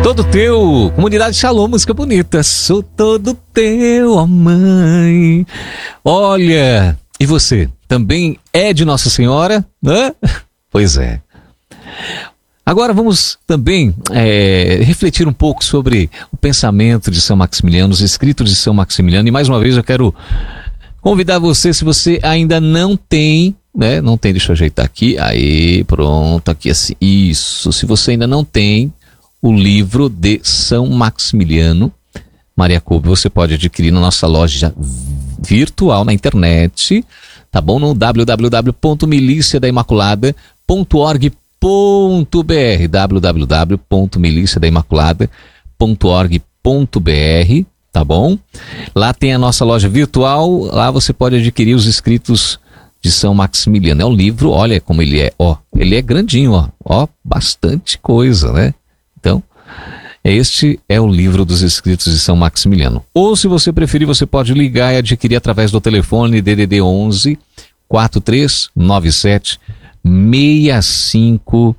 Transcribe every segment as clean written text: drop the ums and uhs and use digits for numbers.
Todo teu, comunidade Shalom, música bonita. Sou todo teu, ó mãe. Olha, e você? Também é de Nossa Senhora? Hã? Pois é. Agora vamos também refletir um pouco sobre o pensamento de São Maximiliano, os escritos de São Maximiliano. E mais uma vez eu quero convidar você, se você ainda não tem, né? Não tem, deixa eu ajeitar aqui. Aí, pronto, aqui assim. Isso, se você ainda não tem o livro de São Maximiliano Maria Kolbe, você pode adquirir na nossa loja virtual na internet, tá bom? No www.miliciadaimaculada.org.br, www.miliciadaimaculada.org.br, tá bom? Lá tem a nossa loja virtual, lá você pode adquirir os escritos de São Maximiliano. É um livro, olha como ele é, ó, ele é grandinho, ó, bastante coisa, né? Então, este é o livro dos escritos de São Maximiliano. Ou, se você preferir, você pode ligar e adquirir através do telefone DDD 11 4397 6500,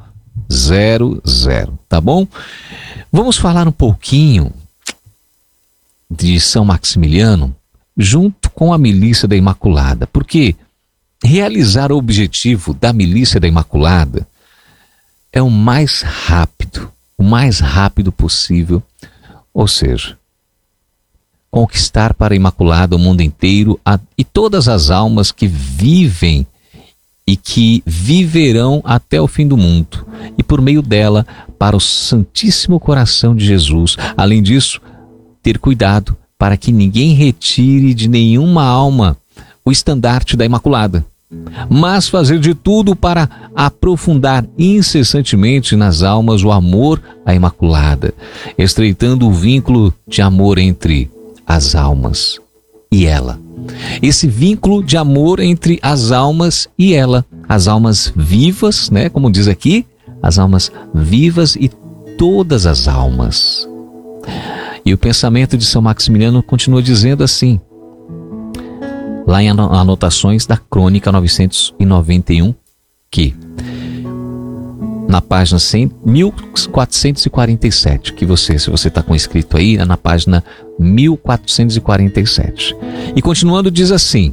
tá bom? Vamos falar um pouquinho de São Maximiliano junto com a Milícia da Imaculada, porque realizar o objetivo da Milícia da Imaculada é o mais rápido possível, ou seja, conquistar para a Imaculada o mundo inteiro e todas as almas que vivem e que viverão até o fim do mundo, e por meio dela para o Santíssimo Coração de Jesus. Além disso, ter cuidado para que ninguém retire de nenhuma alma o estandarte da Imaculada, mas fazer de tudo para aprofundar incessantemente nas almas o amor à Imaculada, estreitando o vínculo de amor entre as almas e ela. Esse vínculo de amor entre as almas e ela, as almas vivas, né? Como diz aqui, as almas vivas e todas as almas. E o pensamento de São Maximiliano continua dizendo assim, lá em anotações da Crônica 991, que na página 1447, que você, se você está com escrito aí, é na página 1447. E continuando diz assim: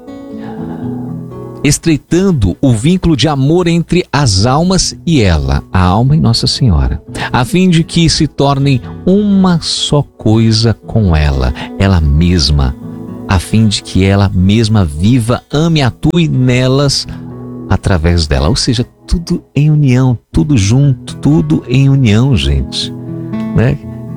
estreitando o vínculo de amor entre as almas e ela, a alma e Nossa Senhora, a fim de que se tornem uma só coisa com ela mesma, a fim de que ela mesma viva, ame e atue nelas através dela. Ou seja, tudo em união, tudo junto, tudo em união, gente, né?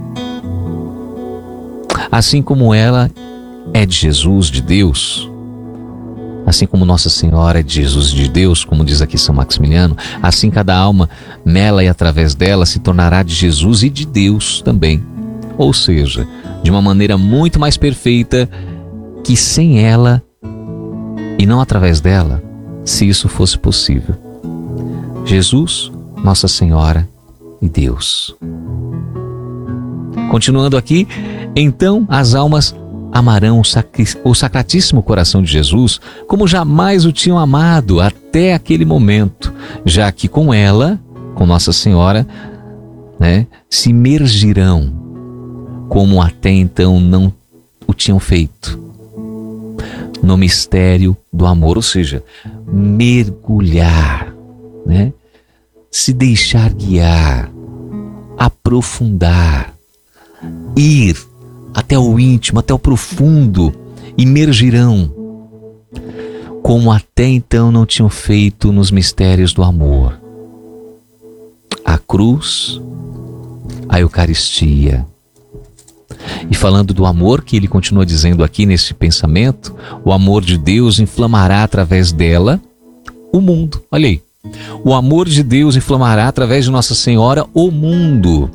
Assim como ela é de Jesus, de Deus, assim como Nossa Senhora é de Jesus, de Deus, como diz aqui São Maximiliano, assim cada alma nela e através dela se tornará de Jesus e de Deus também. Ou seja, de uma maneira muito mais perfeita que sem ela e não através dela, se isso fosse possível. Jesus, Nossa Senhora e Deus. Continuando aqui, então as almas amarão o Sacratíssimo Coração de Jesus como jamais o tinham amado até aquele momento, já que com ela, com Nossa Senhora, né, se imergirão como até então não o tinham feito no mistério do amor, ou seja, mergulhar, né? Se deixar guiar, aprofundar, ir até o íntimo, até o profundo, imergirão como até então não tinham feito nos mistérios do amor. A cruz, a Eucaristia. E falando do amor, que ele continua dizendo aqui nesse pensamento, o amor de Deus inflamará através dela o mundo. Olha aí. O amor de Deus inflamará através de Nossa Senhora o mundo.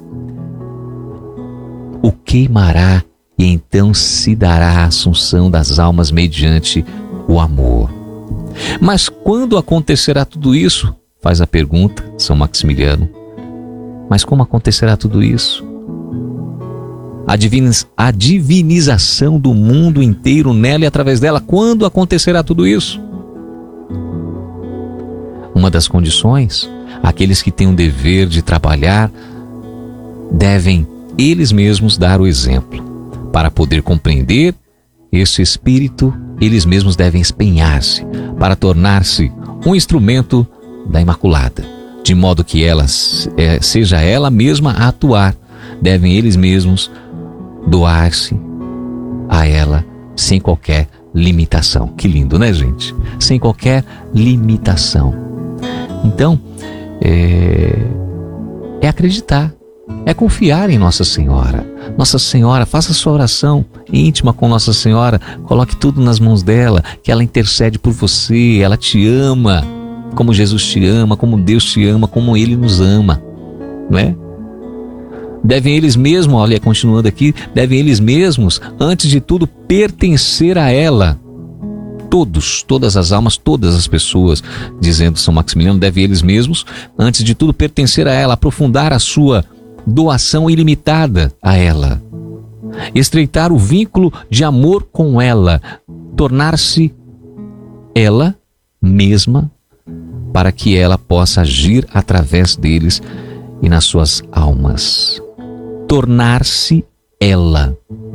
O queimará e então se dará a assunção das almas mediante o amor. Mas quando acontecerá tudo isso? Faz a pergunta São Maximiliano. Mas como acontecerá tudo isso? A divinização do mundo inteiro nela e através dela. Quando acontecerá tudo isso? Uma das condições, aqueles que têm o dever de trabalhar devem eles mesmos dar o exemplo. Para poder compreender esse espírito, eles mesmos devem empenhar-se para tornar-se um instrumento da Imaculada, de modo que ela seja ela mesma a atuar. Devem eles mesmos doar-se a ela sem qualquer limitação. Que lindo, né, gente? Sem qualquer limitação. Então, é acreditar, é confiar em Nossa Senhora. Nossa Senhora, faça sua oração íntima com Nossa Senhora, coloque tudo nas mãos dela, que ela intercede por você, ela te ama, como Jesus te ama, como Deus te ama, como Ele nos ama, não é? Devem eles mesmos, olha, continuando aqui, devem eles mesmos, antes de tudo, pertencer a ela. Todas as almas, todas as pessoas, dizendo São Maximiliano, devem eles mesmos, antes de tudo, pertencer a ela, aprofundar a sua doação ilimitada a ela, estreitar o vínculo de amor com ela, tornar-se ela mesma, para que ela possa agir através deles e nas suas almas. Tornar-se ela.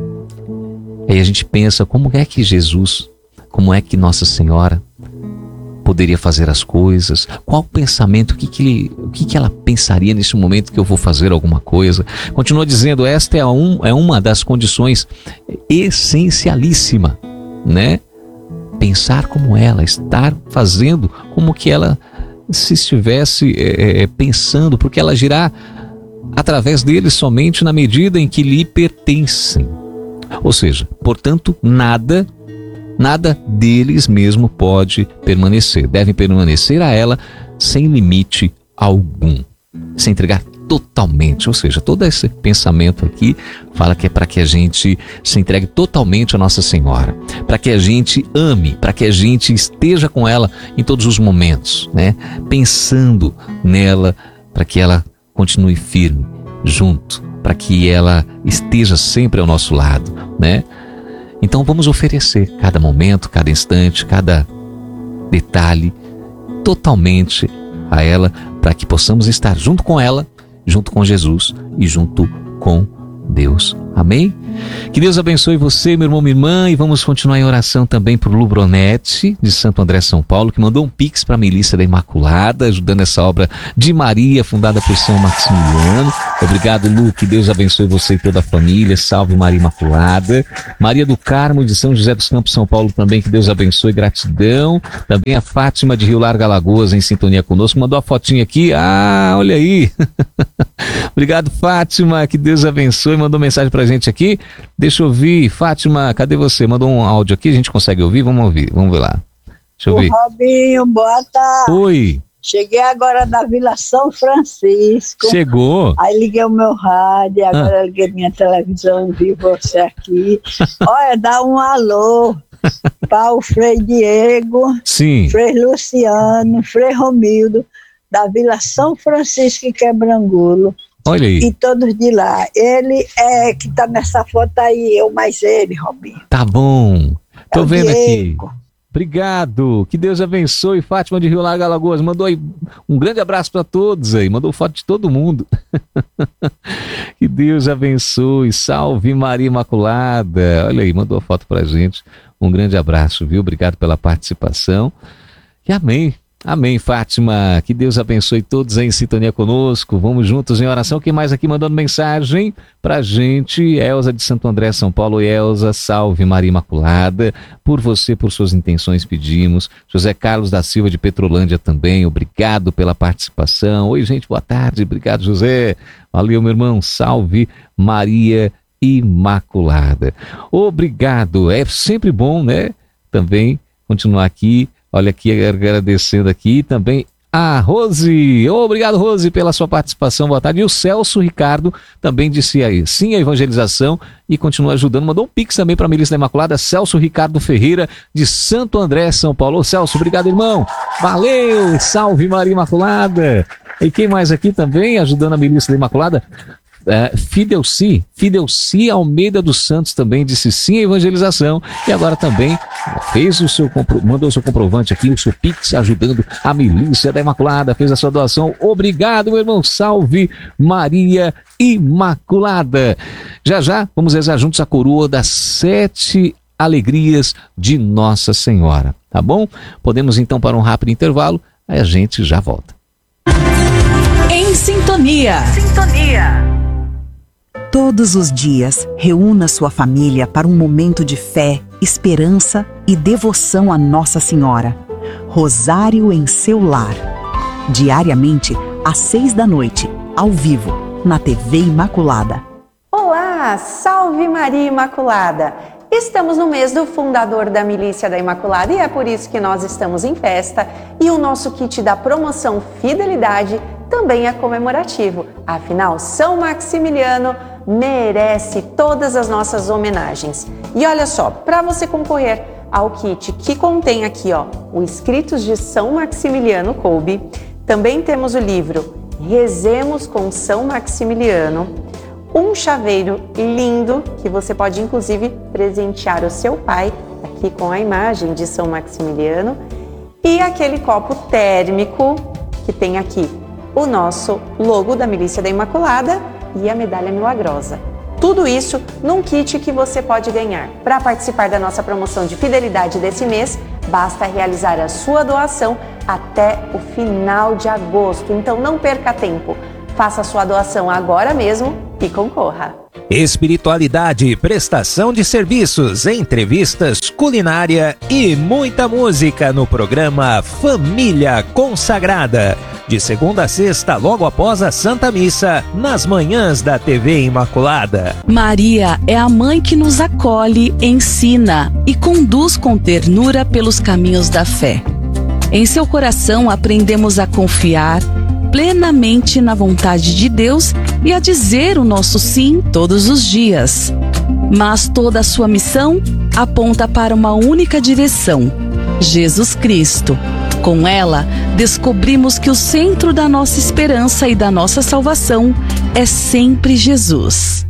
Aí a gente pensa, como é que Jesus, como é que Nossa Senhora poderia fazer as coisas? Qual o pensamento? O que ela pensaria nesse momento que eu vou fazer alguma coisa? Continua dizendo, esta é uma das condições essencialíssima, né? Pensar como ela, estar fazendo como que ela se estivesse pensando, porque ela agirá através deles somente na medida em que lhe pertencem. Ou seja, portanto, nada deles mesmo pode permanecer. Devem permanecer a ela sem limite algum, se entregar totalmente. Ou seja, todo esse pensamento aqui fala que é para que a gente se entregue totalmente a Nossa Senhora, para que a gente ame, para que a gente esteja com ela em todos os momentos, né? Pensando nela, para que ela continue firme, junto, para que ela esteja sempre ao nosso lado, né? Então vamos oferecer cada momento, cada instante, cada detalhe totalmente a ela, para que possamos estar junto com ela, junto com Jesus e junto com Deus. Amém? Que Deus abençoe você, meu irmão, minha irmã, e vamos continuar em oração também por Lu Bronetti, de Santo André, São Paulo, que mandou um pix para a Milícia da Imaculada, ajudando essa obra de Maria, fundada por São Maximiliano. Obrigado, Lu, que Deus abençoe você e toda a família. Salve Maria Imaculada. Maria do Carmo, de São José dos Campos, São Paulo, também, que Deus abençoe, gratidão. Também a Fátima de Rio Largo, Alagoas, em sintonia conosco, mandou a fotinha aqui. Ah, olha aí. Obrigado, Fátima, que Deus abençoe, mandou mensagem pra gente aqui. Deixa eu ouvir. Fátima, cadê você? Mandou um áudio aqui, a gente consegue ouvir? Vamos ver lá. Deixa eu ver. Robinho, boa tarde. Oi. Cheguei agora da Vila São Francisco. Chegou. Aí liguei o meu rádio, agora liguei minha televisão e vi você aqui. Olha, dá um alô para o Frei Diego, sim, Frei Luciano, Frei Romildo, da Vila São Francisco em Quebrangulo. Olha aí. E todos de lá. Ele é que tá nessa foto aí, eu mais ele, Robinho. Tá bom. Tô É vendo Diego. aqui. Obrigado. Que Deus abençoe. Fátima de Rio Largo, Alagoas. Mandou aí um grande abraço para todos aí. Mandou foto de todo mundo. Que Deus abençoe. Salve Maria Imaculada. Olha aí, mandou a foto pra gente. Um grande abraço, viu? Obrigado pela participação. E amém. Amém, Fátima. Que Deus abençoe todos aí em sintonia conosco. Vamos juntos em oração. Quem mais aqui mandando mensagem pra gente? Elza de Santo André, São Paulo. E Elza, salve Maria Imaculada. Por você, por suas intenções pedimos. José Carlos da Silva de Petrolândia também. Obrigado pela participação. Oi, gente, boa tarde. Obrigado, José. Valeu, meu irmão. Salve Maria Imaculada. Obrigado. É sempre bom, né? Também continuar aqui. Olha aqui, agradecendo aqui também a Rose. Obrigado, Rose, pela sua participação. Boa tarde. E o Celso Ricardo também disse aí, sim, a evangelização e continua ajudando. Mandou um pix também para a Milícia da Imaculada. Celso Ricardo Ferreira, de Santo André, São Paulo. Ô, Celso, obrigado, irmão. Valeu. Salve Maria Imaculada. E quem mais aqui também ajudando a Milícia da Imaculada? Fidelci Almeida dos Santos também disse sim à evangelização e agora também mandou o seu comprovante aqui, o seu Pix, ajudando a Milícia da Imaculada, fez a sua doação. Obrigado, meu irmão. Salve Maria Imaculada. Já vamos rezar juntos a coroa das 7 alegrias de Nossa Senhora, tá bom? Podemos então para um rápido intervalo, aí a gente já volta. Em sintonia. Todos os dias, reúna sua família para um momento de fé, esperança e devoção a Nossa Senhora. Rosário em seu lar. Diariamente, às 18h, ao vivo, na TV Imaculada. Olá, salve Maria Imaculada! Estamos no mês do fundador da Milícia da Imaculada e é por isso que nós estamos em festa e o nosso kit da promoção Fidelidade também é comemorativo. Afinal, São Maximiliano merece todas as nossas homenagens. E olha só, para você concorrer ao kit que contém aqui, o Escritos de São Maximiliano Kolbe, também temos o livro Rezemos com São Maximiliano, um chaveiro lindo que você pode inclusive presentear o seu pai, aqui com a imagem de São Maximiliano, e aquele copo térmico que tem aqui o nosso logo da Milícia da Imaculada e a medalha milagrosa. Tudo isso num kit que você pode ganhar. Para participar da nossa promoção de fidelidade desse mês, basta realizar a sua doação até o final de agosto. Então não perca tempo. Faça a sua doação agora mesmo e concorra. Espiritualidade, prestação de serviços, entrevistas, culinária e muita música no programa Família Consagrada. De segunda a sexta, logo após a Santa Missa, nas manhãs da TV Imaculada. Maria é a mãe que nos acolhe, ensina e conduz com ternura pelos caminhos da fé. Em seu coração aprendemos a confiar plenamente na vontade de Deus e a dizer o nosso sim todos os dias. Mas toda a sua missão aponta para uma única direção: Jesus Cristo. Com ela, descobrimos que o centro da nossa esperança e da nossa salvação é sempre Jesus.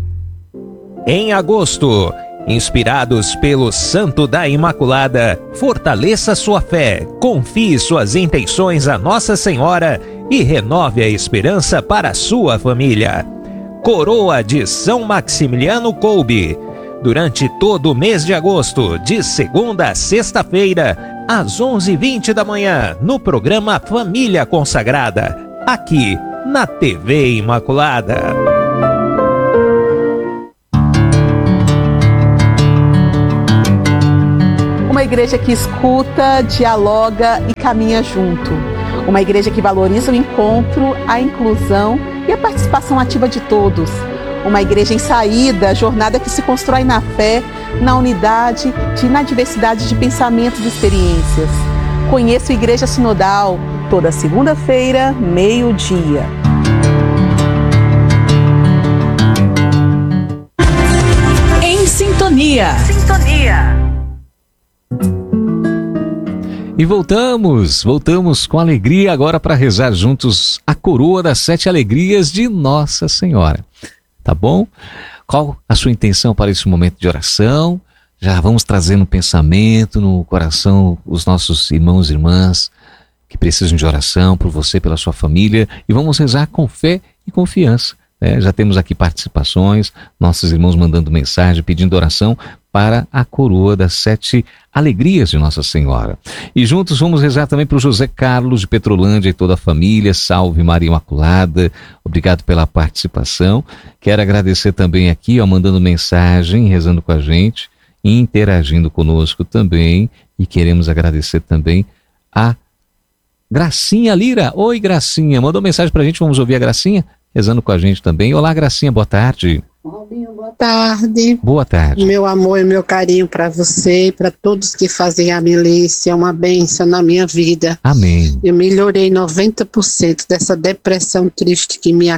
Em agosto, inspirados pelo Santo da Imaculada, fortaleça sua fé, confie suas intenções a Nossa Senhora e renove a esperança para a sua família. Coroa de São Maximiliano Kolbe. Durante todo o mês de agosto, de segunda a sexta-feira, às 11h20 da manhã, no programa Família Consagrada, aqui na TV Imaculada. Uma igreja que escuta, dialoga e caminha junto. Uma igreja que valoriza o encontro, a inclusão e a participação ativa de todos. Uma igreja em saída, jornada que se constrói na fé, na unidade e na diversidade de pensamentos e experiências. Conheço a Igreja Sinodal, toda segunda-feira, meio-dia. Em sintonia. E voltamos com alegria agora para rezar juntos a coroa das 7 alegrias de Nossa Senhora. Tá bom? Qual a sua intenção para esse momento de oração? Já vamos trazer no pensamento, no coração, os nossos irmãos e irmãs que precisam de oração por você, pela sua família, e vamos rezar com fé e confiança. Já temos aqui participações, nossos irmãos mandando mensagem, pedindo oração para a coroa das 7 alegrias de Nossa Senhora. E juntos vamos rezar também para o José Carlos de Petrolândia e toda a família. Salve Maria Imaculada, obrigado pela participação. Quero agradecer também aqui, mandando mensagem, rezando com a gente, interagindo conosco também. E queremos agradecer também a Gracinha Lira. Oi, Gracinha, mandou mensagem para a gente, vamos ouvir a Gracinha rezando com a gente também. Olá, Gracinha, boa tarde. Boa tarde. Boa tarde. Meu amor e meu carinho para você e para todos que fazem a milícia, é uma bênção na minha vida. Amém. Eu melhorei 90% dessa depressão triste que me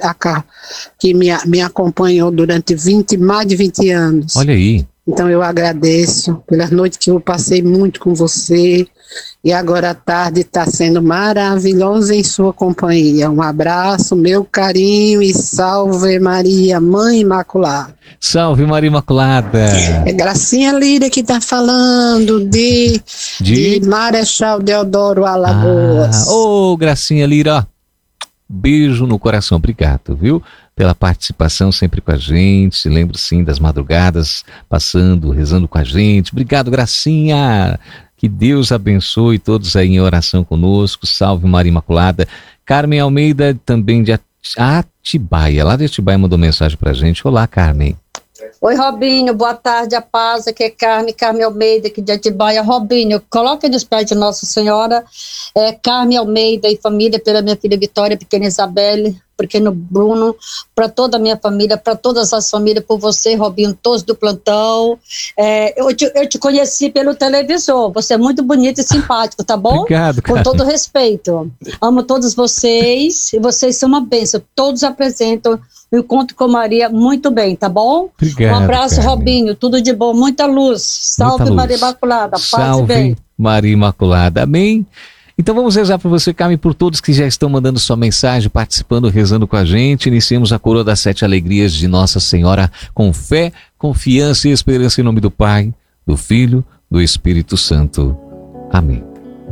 acompanhou durante mais de 20 anos. Olha aí. Então eu agradeço pelas noites que eu passei muito com você E agora à tarde está sendo maravilhoso em sua companhia. Um abraço, meu carinho e salve Maria, Mãe Imaculada. Salve Maria Imaculada. É Gracinha Lira que está falando de Marechal Deodoro, Alagoas. Ô, Gracinha Lira, beijo no coração, obrigado, viu? Pela participação sempre com a gente, lembro sim das madrugadas, passando, rezando com a gente. Obrigado, Gracinha, que Deus abençoe todos aí em oração conosco, salve Maria Imaculada. Carmen Almeida, também de Atibaia, lá de Atibaia, mandou mensagem pra gente. Olá, Carmen. Oi, Robinho, boa tarde, a paz, aqui é Carmen Almeida, aqui de Atibaia. Robinho, coloque nos pés de Nossa Senhora, Carmen Almeida e família, pela minha filha Vitória, pequena Isabelle, pequeno Bruno, para toda a minha família, para todas as famílias, por você, Robinho, todos do plantão. Eu te conheci pelo televisor, você é muito bonito e simpático, tá bom? Obrigado, com todo respeito. Amo todos vocês, e vocês são uma bênção, todos apresentam o Encontro com Maria muito bem, tá bom? Obrigado, um abraço, Carmen. Robinho, tudo de bom, muita luz. Salve Muita luz. Maria Imaculada, paz Salve e bem. Maria Imaculada, amém? Então vamos rezar por você, Carmen, por todos que já estão mandando sua mensagem, participando, rezando com a gente. Iniciemos a coroa das 7 alegrias de Nossa Senhora com fé, confiança e esperança em nome do Pai, do Filho, do Espírito Santo. Amém.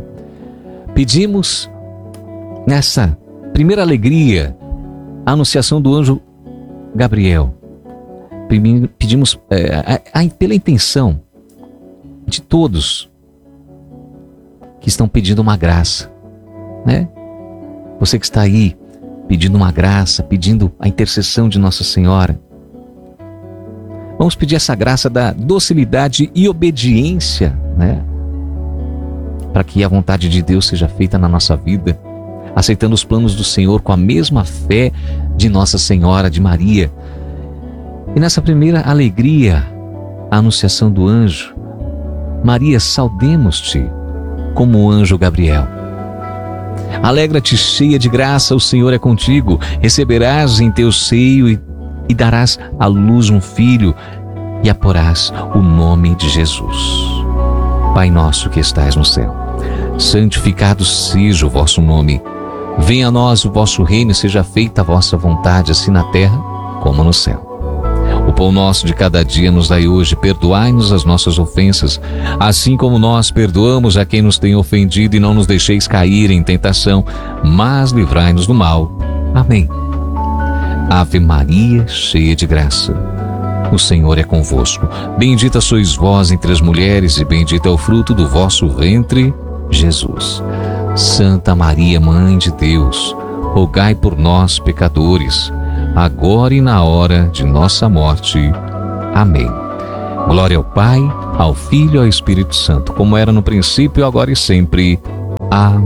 Pedimos nessa primeira alegria a anunciação do anjo Gabriel. Pedimos pela intenção de todos que estão pedindo uma graça, né? Você que está aí pedindo uma graça, pedindo a intercessão de Nossa Senhora. Vamos pedir essa graça da docilidade e obediência, né? Para que a vontade de Deus seja feita na nossa vida, aceitando os planos do Senhor com a mesma fé de Nossa Senhora, de Maria. E nessa primeira alegria, a anunciação do anjo, Maria, saudemos-te como o anjo Gabriel. Alegra-te, cheia de graça, o Senhor é contigo. Receberás em teu seio e darás à luz um filho e aporás o nome de Jesus. Pai nosso que estais no céu, santificado seja o vosso nome. Venha a nós o vosso reino e seja feita a vossa vontade, assim na terra como no céu. O pão nosso de cada dia nos dai hoje, perdoai-nos as nossas ofensas, assim como nós perdoamos a quem nos tem ofendido, e não nos deixeis cair em tentação, mas livrai-nos do mal. Amém. Ave Maria, cheia de graça, o Senhor é convosco. Bendita sois vós entre as mulheres, e bendito é o fruto do vosso ventre, Jesus. Santa Maria, Mãe de Deus, rogai por nós, pecadores, agora e na hora de nossa morte. Amém. Glória ao Pai, ao Filho e ao Espírito Santo, como era no princípio, agora e sempre. Amém.